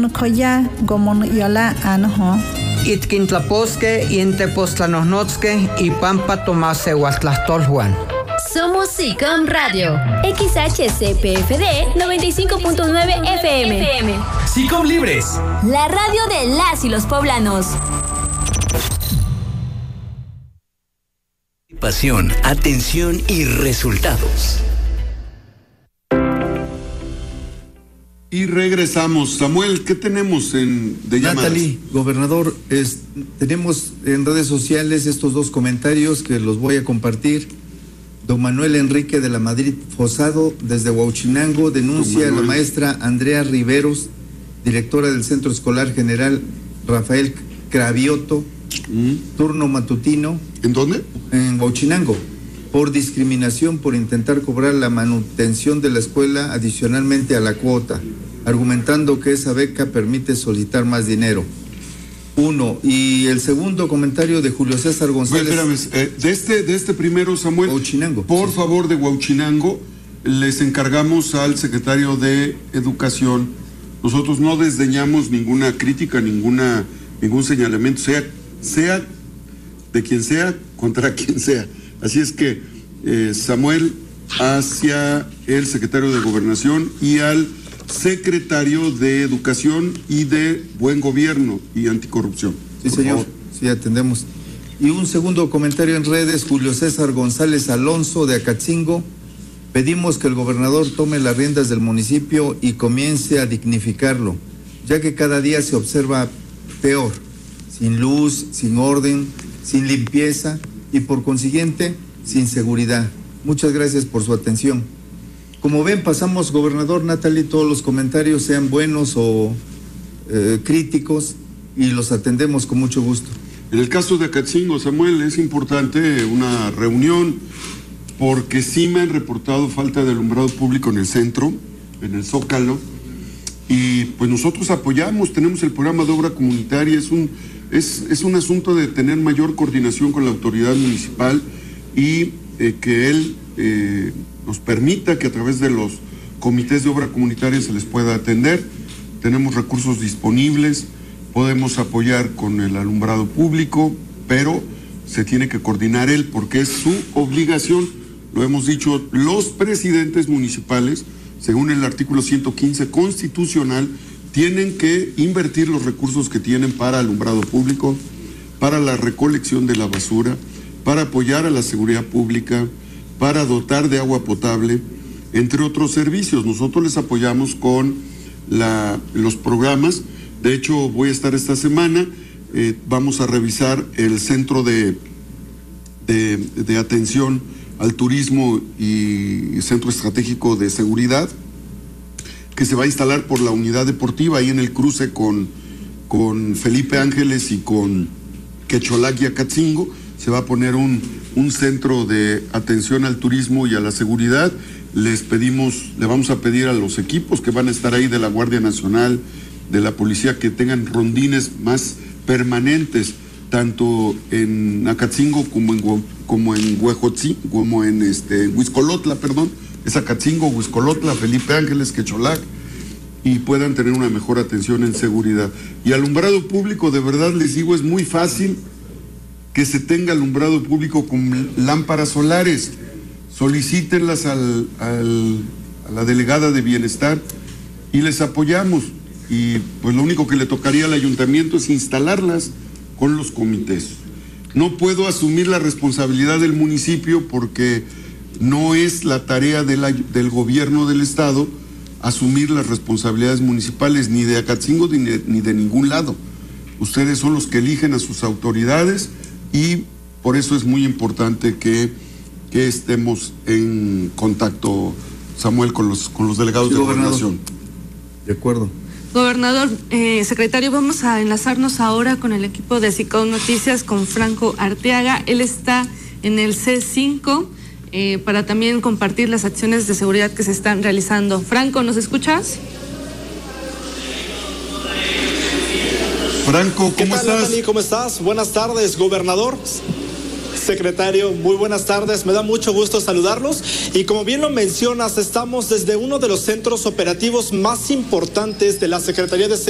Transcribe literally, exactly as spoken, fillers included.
gomon koya, gomon yola anoho. Itkintlaposque, Intepostlanosnotzque y Pampa Tomase Huatlastolhuan. Somos SICOM Radio, X H C P F D noventa y cinco punto nueve F M. SICOM Libres, la radio de las y los poblanos. Pasión, atención y resultados. Y regresamos. Samuel, ¿qué tenemos en de llamadas? Natalie, gobernador, es, tenemos en redes sociales estos dos comentarios que los voy a compartir. Don Manuel Enrique de la Madrid Fosado, desde Huauchinango, denuncia a la maestra Andrea Riveros, directora del Centro Escolar General Rafael Cravioto, mm. turno matutino. ¿En dónde? En Huauchinango, por discriminación por intentar cobrar la manutención de la escuela adicionalmente a la cuota, argumentando que esa beca permite solicitar más dinero. Uno. Y el segundo comentario de Julio César González. Bueno, espérame, eh, de, este, de este primero, Samuel. Huauchinango. Por sí. favor, de Huauchinango, les encargamos al secretario de Educación. Nosotros no desdeñamos ninguna crítica, ninguna, ningún señalamiento, sea, sea de quien sea, contra quien sea. Así es que, eh, Samuel, hacia el secretario de Gobernación y al secretario de Educación y de Buen Gobierno y Anticorrupción. Sí, señor, favor. Sí, atendemos. Y un segundo comentario en redes, Julio César González Alonso de Acatzingo. Pedimos que el gobernador tome las riendas del municipio y comience a dignificarlo, ya que cada día se observa peor, sin luz, sin orden, sin limpieza y por consiguiente, sin seguridad. Muchas gracias por su atención. Como ven, pasamos, gobernador Natalie, todos los comentarios, sean buenos o eh, críticos, y los atendemos con mucho gusto. En el caso de Acatzingo, Samuel, es importante una reunión, porque sí me han reportado falta de alumbrado público en el centro, en el Zócalo, y pues nosotros apoyamos, tenemos el programa de obra comunitaria, es un, es, es un asunto de tener mayor coordinación con la autoridad municipal y eh, que él eh, nos permita que a través de los comités de obra comunitaria se les pueda atender. Tenemos recursos disponibles, podemos apoyar con el alumbrado público, pero se tiene que coordinar él porque es su obligación. Lo hemos dicho, los presidentes municipales, según el artículo ciento quince constitucional, tienen que invertir los recursos que tienen para alumbrado público, para la recolección de la basura, para apoyar a la seguridad pública, para dotar de agua potable, entre otros servicios. Nosotros les apoyamos con la, los programas. De hecho, voy a estar esta semana, eh, vamos a revisar el centro de, de, de atención al turismo y centro estratégico de seguridad, que se va a instalar por la unidad deportiva ahí en el cruce con, con Felipe Ángeles y con Quecholac y Acatzingo. Se va a poner un, un centro de atención al turismo y a la seguridad. Les pedimos, le vamos a pedir a los equipos que van a estar ahí de la Guardia Nacional, de la Policía, que tengan rondines más permanentes, tanto en Acatzingo como en, como en Huejotzi, como en este, Huixcolotla, perdón, es Acatzingo, Huixcolotla, Felipe Ángeles, Quecholac, y puedan tener una mejor atención en seguridad. Y alumbrado público, de verdad les digo, es muy fácil que se tenga alumbrado público con lámparas solares. Solicítenlas al, al, a la delegada de Bienestar y les apoyamos. Y pues lo único que le tocaría al ayuntamiento es instalarlas con los comités. No puedo asumir la responsabilidad del municipio porque no es la tarea de la, del gobierno del estado asumir las responsabilidades municipales, ni de Acatzingo ni de, ni de ningún lado. Ustedes son los que eligen a sus autoridades y por eso es muy importante que, que estemos en contacto, Samuel, con los, con los delegados sí, de gobernación. De acuerdo. Gobernador, eh, secretario, vamos a enlazarnos ahora con el equipo de SICOM Noticias, con Franco Arteaga. Él está en el C cinco eh, para también compartir las acciones de seguridad que se están realizando. Franco, ¿nos escuchas? Franco, ¿cómo ¿Qué tal, estás? Natalie? ¿Cómo estás? Buenas tardes, gobernador. Secretario, muy buenas tardes, me da mucho gusto saludarlos y como bien lo mencionas, estamos desde uno de los centros operativos más importantes de la Secretaría de Seguridad